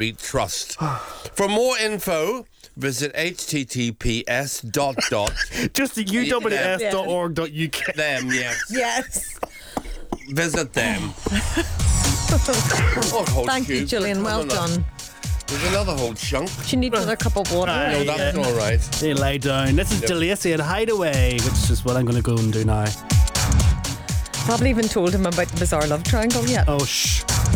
Heartbeat Trust. For more info, visit https:// Just the uws.org.uk. Them, yes. Yes. Visit them. Thank you, Gillian. Well done. There's another whole chunk. She needs another cup of water. No, that's all right. You lay down. This is DeLacy and Hideaway, which is what I'm going to go and do now. I haven't even told him about the bizarre love triangle yet. Oh, shh.